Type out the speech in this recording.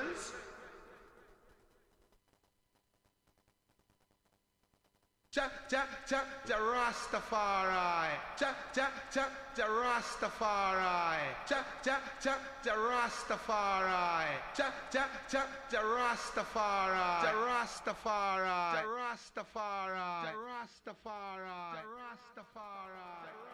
rebels. Ja, ja, ja, ja, Rastafari. Ja, ja, ja, ja, Rastafari. Ja, ja, ja, ja, Rastafari. Ja, ja, ja, ja, Rastafari. Ja, Rastafari. Ja, Rastafari. Ja, Rastafari. Ja, Rastafari.